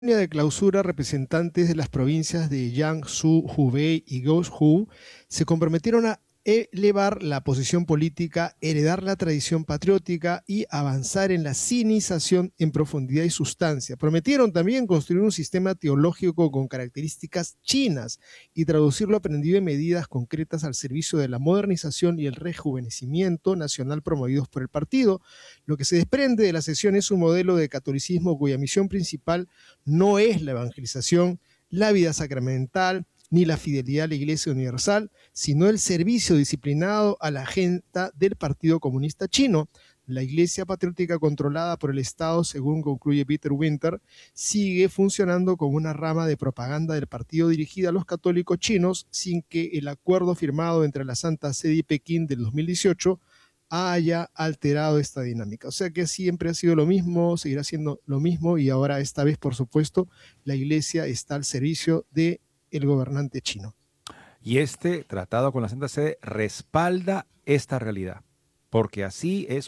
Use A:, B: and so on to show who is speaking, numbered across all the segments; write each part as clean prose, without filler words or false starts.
A: de clausura, representantes de las provincias de Jiangsu, Hubei y Guizhou se comprometieron a elevar la posición política, heredar la tradición patriótica y avanzar en la sinización en profundidad y sustancia. Prometieron también construir un sistema teológico con características chinas y traducir lo aprendido en medidas concretas al servicio de la modernización y el rejuvenecimiento nacional promovidos por el partido. Lo que se desprende de la sesión es un modelo de catolicismo cuya misión principal no es la evangelización, la vida sacramental, ni la fidelidad a la Iglesia Universal, sino el servicio disciplinado a la agenda del Partido Comunista Chino. La Iglesia Patriótica controlada por el Estado, según concluye Peter Winter, sigue funcionando como una rama de propaganda del partido dirigida a los católicos chinos sin que el acuerdo firmado entre la Santa Sede y Pekín del 2018 haya alterado esta dinámica. O sea que siempre ha sido lo mismo, seguirá siendo lo mismo y ahora esta vez, por supuesto, la Iglesia está al servicio de el gobernante chino.
B: Y este tratado con la Santa Sede respalda esta realidad, porque así ha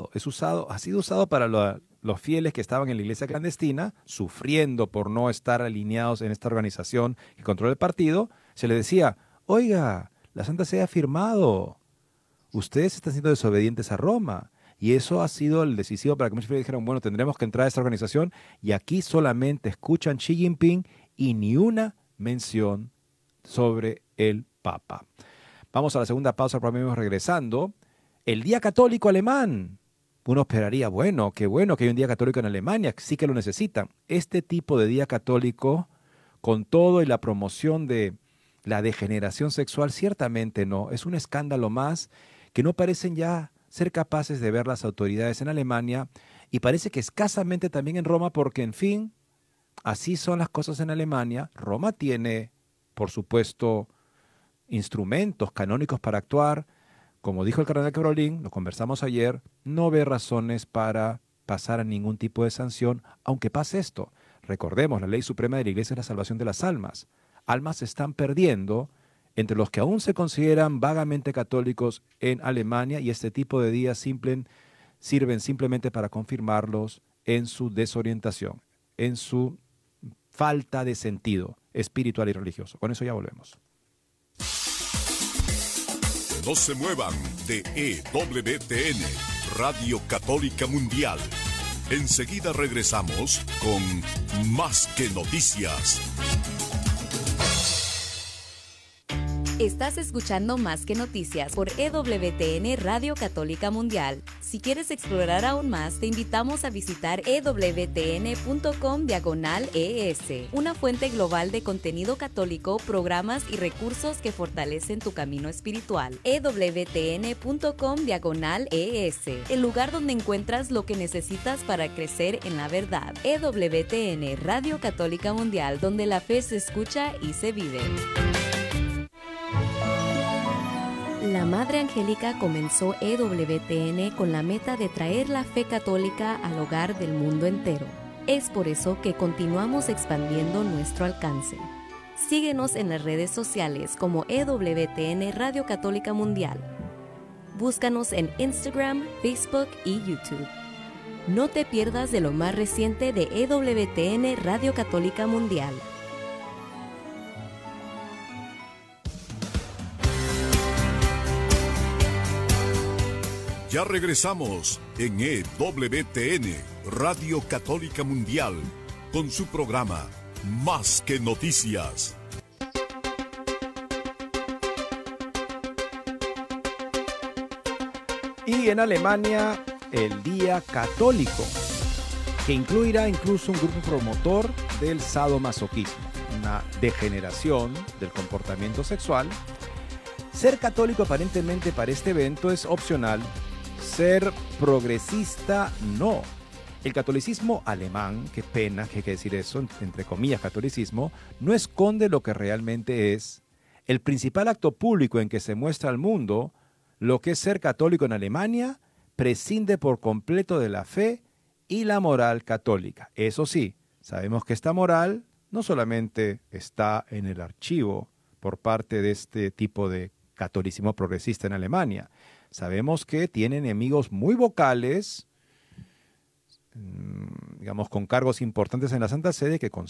B: sido usado para los fieles que estaban en la iglesia clandestina, sufriendo por no estar alineados en esta organización que controla el partido. Se les decía, oiga, la Santa Sede ha firmado, ustedes están siendo desobedientes a Roma. Y eso ha sido el decisivo para que muchos fieles dijeron, bueno, tendremos que entrar a esta organización, y aquí solamente escuchan Xi Jinping y ni una mención sobre el Papa. Vamos a la segunda pausa, pero mismo regresando. El Día Católico Alemán. Uno esperaría, bueno que hay un Día Católico en Alemania, sí que lo necesitan. Este tipo de Día Católico, con todo y la promoción de la degeneración sexual, ciertamente no. Es un escándalo más que no parecen ya ser capaces de ver las autoridades en Alemania, y parece que escasamente también en Roma, porque, en fin, así son las cosas en Alemania. Roma tiene, por supuesto, instrumentos canónicos para actuar. Como dijo el cardenal Cabrolín, lo conversamos ayer, no ve razones para pasar a ningún tipo de sanción, aunque pase esto. Recordemos, la ley suprema de la Iglesia es la salvación de las almas. Almas se están perdiendo entre los que aún se consideran vagamente católicos en Alemania, y este tipo de días sirven simplemente para confirmarlos en su desorientación, en su falta de sentido espiritual y religioso. Con eso ya volvemos.
C: No se muevan de EWTN, Radio Católica Mundial. Enseguida regresamos con Más que Noticias.
D: Estás escuchando Más que Noticias por EWTN Radio Católica Mundial. Si quieres explorar aún más, te invitamos a visitar ewtn.com/es, una fuente global de contenido católico, programas y recursos que fortalecen tu camino espiritual. ewtn.com/es, el lugar donde encuentras lo que necesitas para crecer en la verdad. EWTN Radio Católica Mundial, donde la fe se escucha y se vive. La Madre Angélica comenzó EWTN con la meta de traer la fe católica al hogar del mundo entero. Es por eso que continuamos expandiendo nuestro alcance. Síguenos en las redes sociales como EWTN Radio Católica Mundial. Búscanos en Instagram, Facebook y YouTube. No te pierdas de lo más reciente de EWTN Radio Católica Mundial.
C: Ya regresamos en EWTN, Radio Católica Mundial, con su programa Más que Noticias.
B: Y en Alemania, el Día Católico, que incluirá incluso un grupo promotor del sadomasoquismo, una degeneración del comportamiento sexual. Ser católico aparentemente para este evento es opcional. Ser progresista, no. El catolicismo alemán, qué pena que hay que decir eso, entre comillas catolicismo, no esconde lo que realmente es. El principal acto público en que se muestra al mundo lo que es ser católico en Alemania prescinde por completo de la fe y la moral católica. Eso sí, sabemos que esta moral no solamente está en el archivo por parte de este tipo de catolicismo progresista en Alemania. Sabemos que tiene enemigos muy vocales, digamos, con cargos importantes en la Santa Sede que